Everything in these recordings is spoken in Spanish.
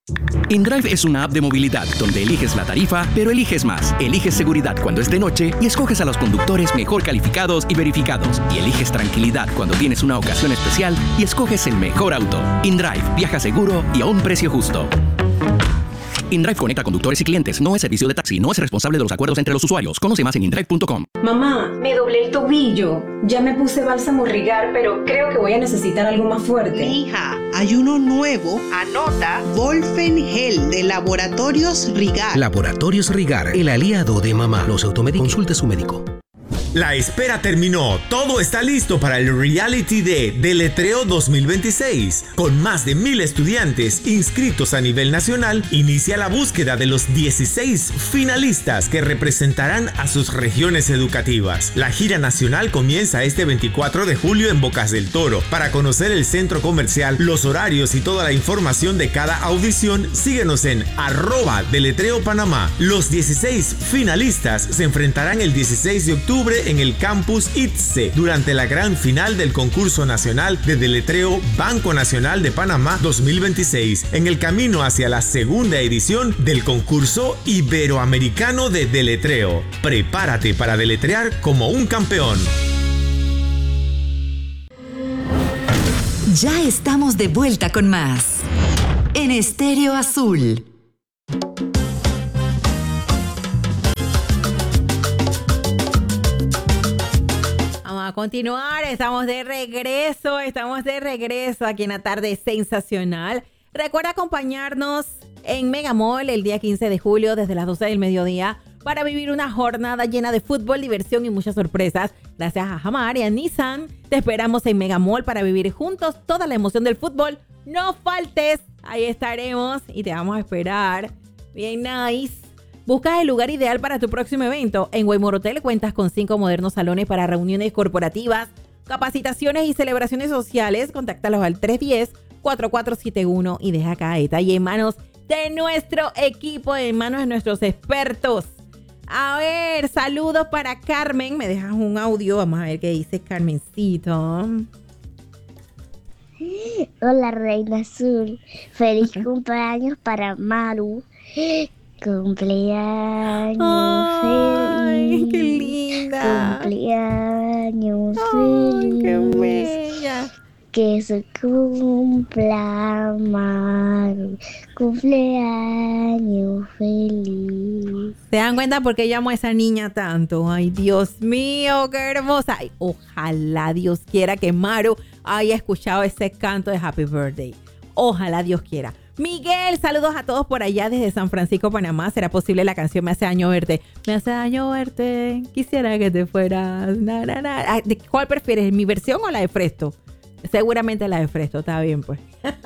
InDrive es una app de movilidad donde eliges la tarifa, pero eliges más. Eliges seguridad cuando es de noche y escoges a los conductores mejor calificados y verificados. Y eliges tranquilidad cuando tienes una ocasión especial y escoges el mejor auto. InDrive, viaja seguro y a un precio justo. InDrive conecta conductores y clientes. No es servicio de taxi. No es responsable de los acuerdos entre los usuarios. Conoce más en indrive.com. Mamá, me doblé el tobillo. Ya me puse bálsamo Rigar, pero creo que voy a necesitar algo más fuerte. Hija, hay uno nuevo. Anota. Volfen Gel de Laboratorios Rigar. Laboratorios Rigar, el aliado de mamá. No se automedique. Consulte a su médico. La espera terminó. Todo está listo para el Reality de Deletreo 2026. Con más de 1,000 estudiantes inscritos a nivel nacional, inicia la búsqueda de los 16 finalistas que representarán a sus regiones educativas. La gira nacional comienza este 24 de julio en Bocas del Toro. Para conocer el centro comercial, los horarios y toda la información de cada audición, síguenos en @deletreopanamá. Los 16 finalistas se enfrentarán el 16 de octubre en el campus ITSE durante la gran final del concurso nacional de deletreo Banco Nacional de Panamá 2026, en el camino hacia la segunda edición del concurso iberoamericano de deletreo. Prepárate para deletrear como un campeón. Ya estamos de vuelta con más en Estéreo Azul. A continuar, estamos de regreso aquí en la tarde sensacional. Recuerda acompañarnos en Megamall el día 15 de julio desde las 12 del mediodía para vivir una jornada llena de fútbol, diversión y muchas sorpresas. Gracias a Jamar y a Nissan, te esperamos en Megamall para vivir juntos toda la emoción del fútbol. No faltes, ahí estaremos y te vamos a esperar. Bien nice. ¿Buscas el lugar ideal para tu próximo evento? En Waymore Hotel cuentas con 5 modernos salones para reuniones corporativas, capacitaciones y celebraciones sociales. Contáctalos al 310-4471 y deja cada detalle en manos de nuestro equipo, en manos de nuestros expertos. A ver, saludos para Carmen. Me dejas un audio, vamos a ver qué dice Carmencito. Hola, Reina Azul. Feliz cumpleaños para Maru. Cumpleaños Ay, feliz. qué linda. Cumpleaños Ay, feliz. qué bella. Que se cumpla Maru. Cumpleaños feliz. ¿Se dan cuenta por qué llamo a esa niña tanto? Ay, Dios mío, qué hermosa. Ay, ojalá Dios quiera que Maru haya escuchado ese canto de Happy Birthday. Ojalá Dios quiera. Miguel, saludos a todos por allá desde San Francisco, Panamá. ¿Será posible la canción Me hace daño verte? Me hace daño verte, quisiera que te fueras. Na, na, na. ¿De cuál prefieres, mi versión o la de Fresto? Seguramente la de Fresto, está bien pues.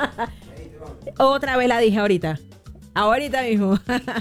Otra vez la dije ahorita. Ahorita mismo.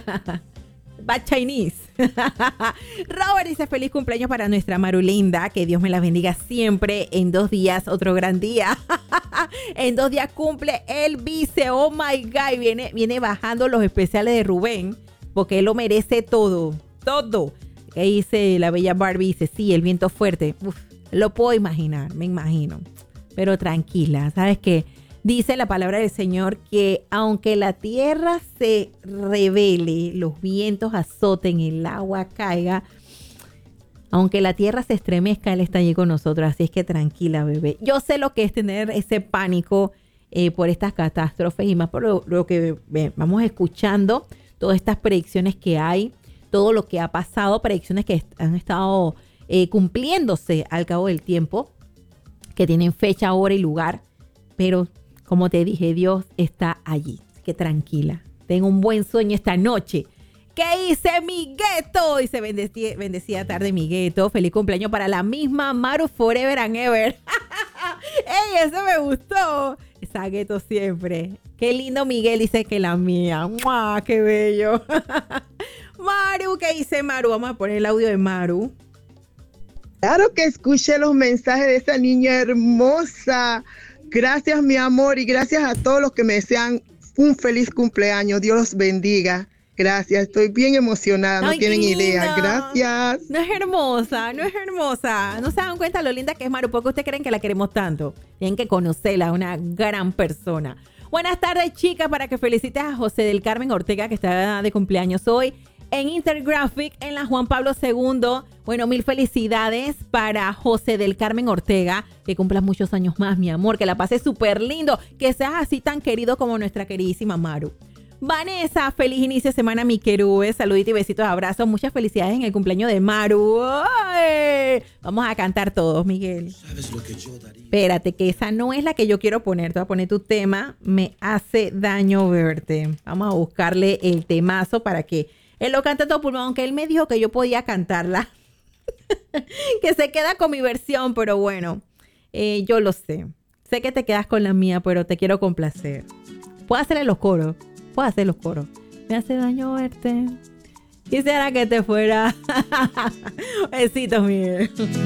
Bad Chinese. Robert dice feliz cumpleaños para nuestra Maru linda. Que Dios me la bendiga siempre. En 2 días, otro gran día. En 2 días cumple el vice. Oh my God. Viene bajando los especiales de Rubén. Porque él lo merece todo. Todo. Que dice la bella Barbie. Dice sí, el viento fuerte. Uf, lo puedo imaginar. Me imagino. Pero tranquila. ¿Sabes qué? Dice la palabra del Señor que aunque la tierra se revele, los vientos azoten, el agua caiga, aunque la tierra se estremezca, Él está allí con nosotros. Así es que tranquila, bebé. Yo sé lo que es tener ese pánico por estas catástrofes y más por lo que vamos escuchando, todas estas predicciones que hay, todo lo que ha pasado, predicciones que han estado cumpliéndose al cabo del tiempo, que tienen fecha, hora y lugar, pero como te dije, Dios está allí. Así que tranquila. Ten un buen sueño esta noche. ¿Qué dice mi gueto? Dice bendecida tarde mi gueto. Feliz cumpleaños para la misma Maru Forever and Ever. ¡Ey, eso me gustó! Esa gueto siempre. Qué lindo Miguel dice que la mía. ¡Mua! ¡Qué bello! Maru, ¿qué dice Maru? Vamos a poner el audio de Maru. Claro que escuché los mensajes de esa niña hermosa. Gracias, mi amor, y gracias a todos los que me desean un feliz cumpleaños. Dios los bendiga. Gracias, estoy bien emocionada, no tienen idea. Gracias. No es hermosa, no es hermosa. No se dan cuenta lo linda que es Maru, porque ustedes creen que la queremos tanto. Tienen que conocerla, una gran persona. Buenas tardes, chicas, para que felicites a José del Carmen Ortega, que está de cumpleaños hoy en Intergraphic, en la Juan Pablo II. Bueno, mil felicidades para José del Carmen Ortega, que cumplas muchos años más, mi amor, que la pases súper lindo, que seas así tan querido como nuestra queridísima Maru. Vanessa, feliz inicio de semana, mi querube. Saluditos y besitos, abrazos. Muchas felicidades en el cumpleaños de Maru. ¡Ay! Vamos a cantar todos, Miguel. Espérate, que esa no es la que yo quiero poner. Te voy a poner tu tema. Me hace daño verte. Vamos a buscarle el temazo para que él lo cante todo pulmón. Aunque él me dijo que yo podía cantarla. Que se queda con mi versión, pero bueno. Yo lo sé. Sé que te quedas con la mía, pero te quiero complacer. Puedo hacerle los coros. Me hace daño verte. Quisiera que te fuera. Besitos, Miguel.